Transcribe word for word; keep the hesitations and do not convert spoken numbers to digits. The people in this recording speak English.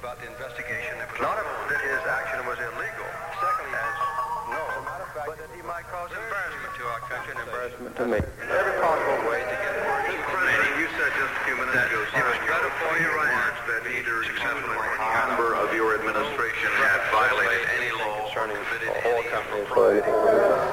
about the investigation that was not that his action was illegal. Secondly, as no, but that he might cause embarrassment to our country and embarrassment to me. Every possible way to get word. President, you said just a few minutes ago it was better for you words that either you or any member of your administration had violated any law concerning or committed all any company employees.